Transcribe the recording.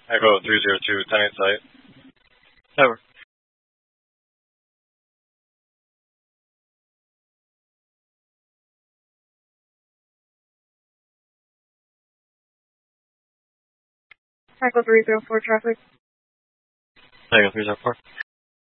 Echo 302, 10-8 site. Over. Echo 304 traffic. Echo 304.